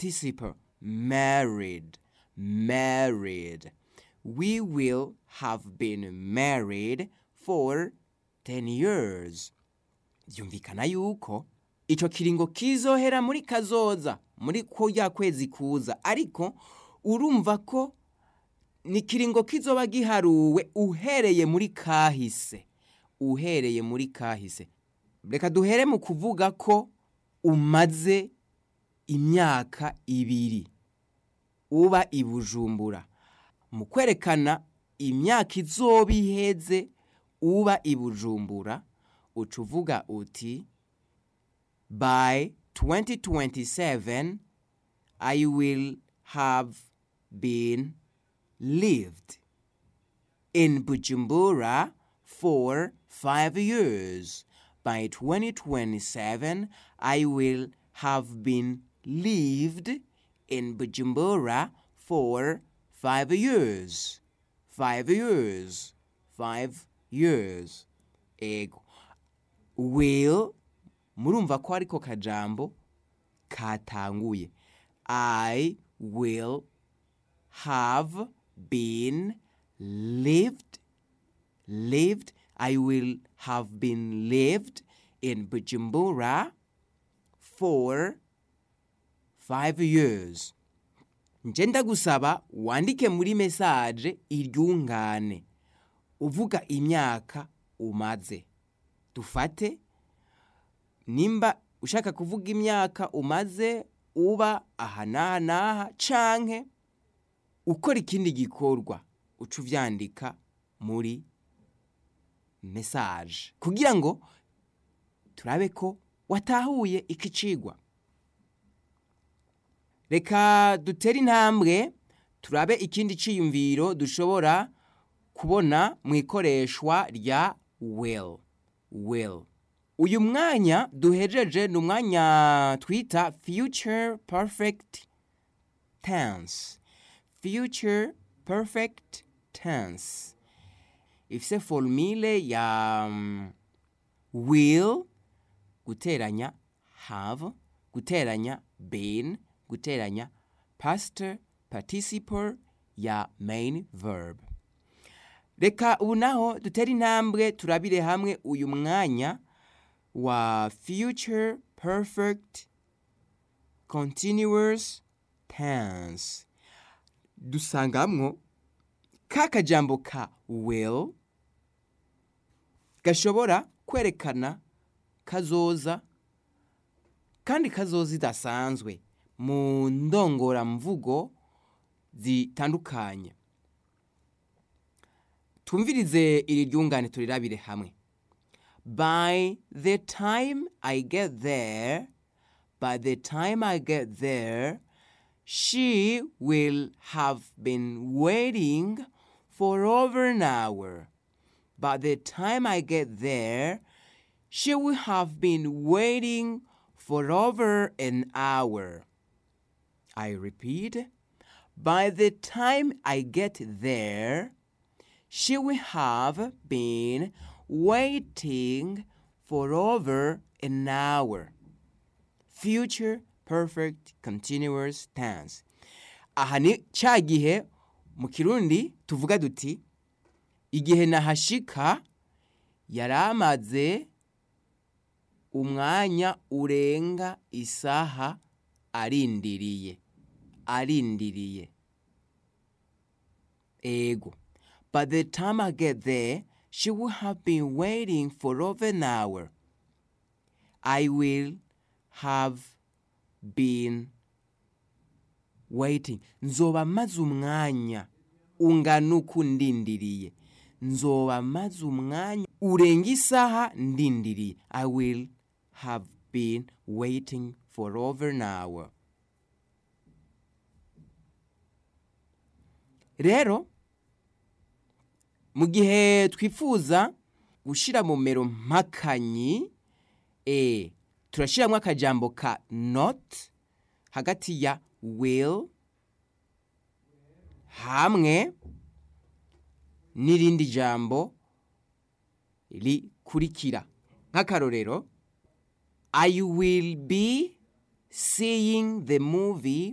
participle married. Married. We will have been married for 10 years. Byumvikana yuko ico kiringo kizohera muri kazoza, muri kujya kwezi kuza, ariko urumva ko ni kiringo kizoba giharuwe uhereye muri kahise. Uhereye muri kahise. Reka duhere mu kuvuga ko umaze imyaka 2 uba i Bujumbura. Mu kwerekana imyaka izoba iheze uba i Bujumbura, ucuvuga uti by 2027 I will have been lived in Bujumbura for 5 years. By 2027 I will have been lived in Bujumbura for 5 years. 5 years. 5 years. Ego. Will, murumva ko ariko kajambo katanguye. I will have been lived. I will have been lived in Bujumbura for 5 years. Njenda gusaba wandike muri message iryungane uvuga imyaka umaze. Dufate nimba ushaka kuvuga imyaka umaze uba aha n'aha canke ukora ikindi gikorwa ucu vyandika muri message kugira ngo turabe ko watahuye ikicigwa. Reka dutere intambwe turabe ikindi ciyumviro dushobora kubona mu ikoreshwa rya will. Uyu mwanya duhejeje ni umwanya twita future perfect tense. Future perfect tense. Ifise formule ya will guteranya have guteranya been guteranya past participle ya main verb. Reka ubu naho dutera intambwe turabire hamwe uyu mwanya wa future perfect continuous tense. Dusangamwo kakajambo ka will gashobora kwerekana kazoza kandi kazoza idasanzwe mu ndongora mvugo zitandukanye. Tumvirize iri ryungane turirabire hamwe. By the time I get there, she will have been waiting for over an hour. By the time I get there, she will have been waiting for over an hour. I repeat, by the time I get there, she will have been waiting for over an hour. Future perfect continuous tense. Aha ni ca gihe mu Kirundi tuvuga duti igihe nahashika yaramaze umwanya urenga isaha arindiriye. Ego. By the time I get there, she will have been waiting for over an hour. I will have been waiting. Nzoba maze umwanya ungana uku ndindiriye. Nzoba maze umwanya urenga isaha ndindiriye. I will have been waiting for over an hour. Rero mu gihe twifuza gushira mu mero mpakanyi turashiramwe akajambo ka not hagati ya will hamwe n'irindi jambo rikurikira. Nk'akarorero, I will be seeing the movie